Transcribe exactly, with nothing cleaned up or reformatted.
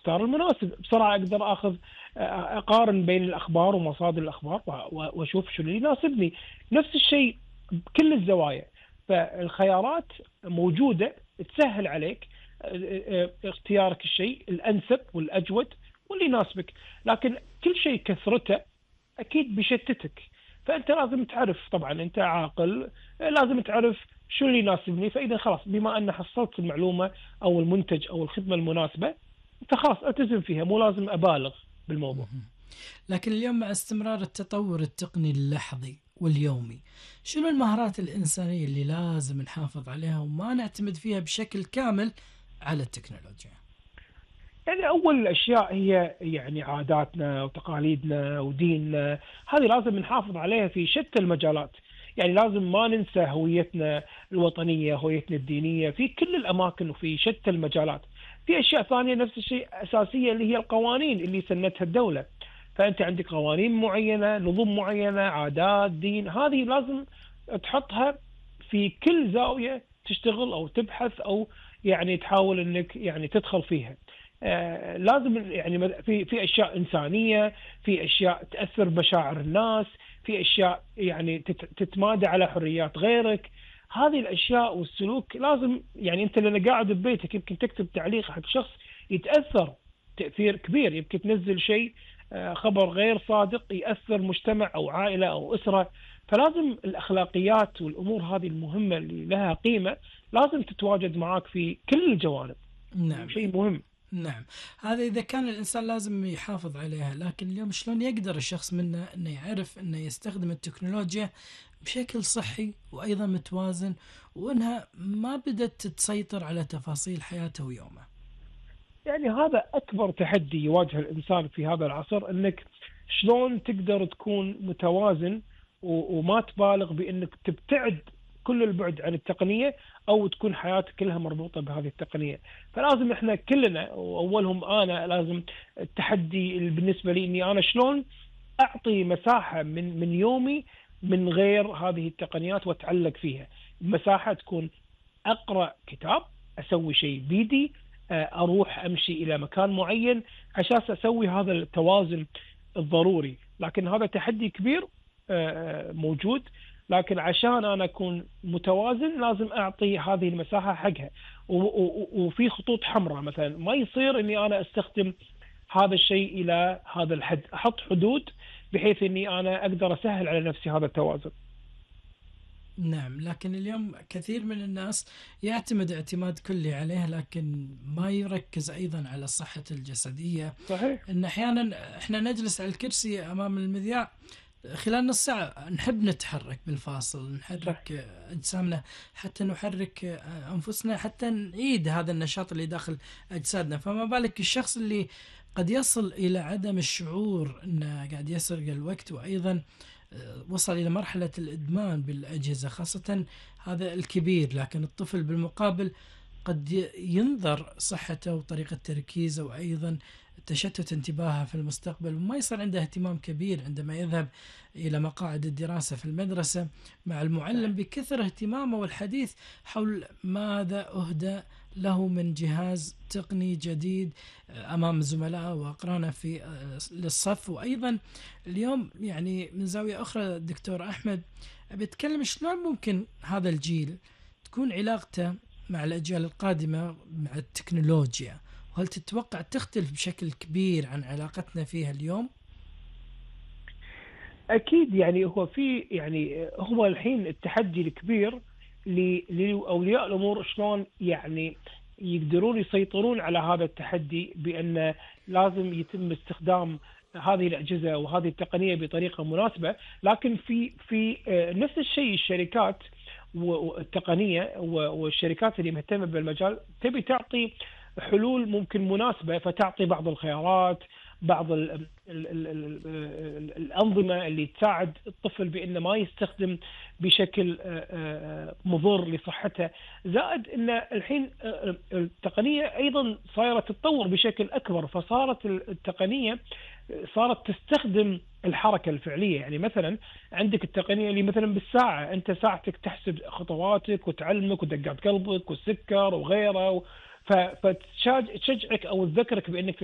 واختار المناسب. بسرعة أقدر أخذ أقارن بين الأخبار ومصادر الأخبار وأشوف شو اللي يناسبني. نفس الشيء بكل الزوايا. فالخيارات موجودة تسهل عليك اختيارك الشيء الأنسب والأجود واللي يناسبك. لكن كل شيء كثرته أكيد بيشتتك. فأنت لازم تعرف، طبعا أنت عاقل، لازم تعرف شو اللي يناسبني. فإذا خلاص بما أن حصلت المعلومة أو المنتج أو الخدمة المناسبة، فخلاص ألتزم فيها، مو لازم أبالغ بالموضوع. لكن اليوم مع استمرار التطور التقني اللحظي واليومي، شنو المهارات الإنسانية اللي لازم نحافظ عليها وما نعتمد فيها بشكل كامل على التكنولوجيا؟ يعني أول الأشياء هي يعني عاداتنا وتقاليدنا وديننا، هذه لازم نحافظ عليها في شتى المجالات. يعني لازم ما ننسى هويتنا الوطنية، هويتنا الدينية في كل الأماكن وفي شتى المجالات. في أشياء ثانية نفس الشيء أساسية اللي هي القوانين اللي سنتها الدولة. فأنت عندك قوانين معينة، نظم معينة، عادات، دين، هذه لازم تحطها في كل زاوية تشتغل أو تبحث أو يعني تحاول أنك يعني تدخل فيها. آه لازم يعني في في اشياء انسانيه، في اشياء تاثر بمشاعر الناس، في اشياء يعني تتمادى على حريات غيرك. هذه الاشياء والسلوك لازم يعني انت اللي قاعد ببيتك يمكن تكتب تعليق حق شخص يتاثر تاثير كبير، يمكن تنزل شيء آه خبر غير صادق ياثر مجتمع او عائله او اسره. فلازم الاخلاقيات والامور هذه المهمه اللي لها قيمه لازم تتواجد معك في كل الجوانب. نعم. شيء مهم. نعم، هذا إذا كان الإنسان لازم يحافظ عليها. لكن اليوم شلون يقدر الشخص منا أنه يعرف أنه يستخدم التكنولوجيا بشكل صحي وأيضا متوازن، وأنها ما بدأت تسيطر على تفاصيل حياته ويومه؟ يعني هذا أكبر تحدي يواجه الإنسان في هذا العصر، أنك شلون تقدر تكون متوازن وما تبالغ بأنك تبتعد كل البعد عن التقنية أو تكون حياتك كلها مربوطة بهذه التقنية. فلازم إحنا كلنا وأولهم أنا لازم التحدي بالنسبة لي أني أنا شلون أعطي مساحة من من يومي من غير هذه التقنيات وأتعلق فيها. مساحة تكون أقرأ كتاب، أسوي شيء بيدي، أروح أمشي إلى مكان معين عشان أسوي هذا التوازن الضروري. لكن هذا تحدي كبير موجود، لكن عشان أنا أكون متوازن لازم أعطي هذه المساحة حقها. وفي خطوط حمراء مثلا، ما يصير أني أنا أستخدم هذا الشيء إلى هذا الحد، أحط حدود بحيث أني أنا أقدر أسهل على نفسي هذا التوازن. نعم، لكن اليوم كثير من الناس يعتمد اعتماد كلي عليه، لكن ما يركز أيضا على الصحة الجسدية. صحيح. إن أحيانا إحنا نجلس على الكرسي أمام المذياع خلال نص ساعة نحب نتحرك بالفاصل، نحرك أجسامنا حتى نحرك أنفسنا حتى نعيد هذا النشاط اللي داخل أجسادنا. فما بالك الشخص اللي قد يصل إلى عدم الشعور أنه قاعد يسرق الوقت، وأيضا وصل إلى مرحلة الإدمان بالأجهزة، خاصة هذا الكبير. لكن الطفل بالمقابل قد ينظر صحته وطريقة تركيزه وأيضا تشتت انتباهه في المستقبل، وما يصير عنده اهتمام كبير عندما يذهب إلى مقاعد الدراسة في المدرسة مع المعلم بكثر اهتمامه والحديث حول ماذا أهدى له من جهاز تقني جديد أمام زملائه وأقرانه في للصف. وأيضا اليوم يعني من زاوية أخرى دكتور أحمد بيتكلم شلون ممكن هذا الجيل تكون علاقته مع الأجيال القادمة مع التكنولوجيا، وهل تتوقع تختلف بشكل كبير عن علاقتنا فيها اليوم؟ أكيد. يعني هو في يعني هو الحين التحدي الكبير لأولياء الأمور شلون يعني يقدرون يسيطرون على هذا التحدي، بأن لازم يتم استخدام هذه الأجهزة وهذه التقنية بطريقة مناسبة. لكن في في نفس الشيء الشركات والتقنية والشركات اللي مهتمة بالمجال تبي تعطي حلول ممكن مناسبة، فتعطي بعض الخيارات، بعض ال ال ال ال الأنظمة اللي تساعد الطفل بأنه ما يستخدم بشكل مضر لصحته. زائد أن الحين التقنية أيضا صايرة تتطور بشكل أكبر، فصارت التقنية صارت تستخدم الحركة الفعلية. يعني مثلا عندك التقنية اللي مثلا بالساعة أنت ساعتك تحسب خطواتك وتعلمك ودقات قلبك والسكر وغيره، فتشجعك أو تذكرك بأنك